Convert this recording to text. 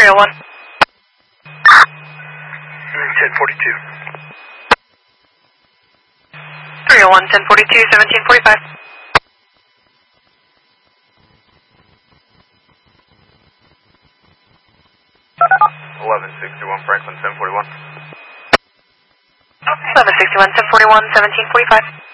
301. 1042. 301, 1042, 1745. 1161 Franklin 1041. 1161, 1041, 1745.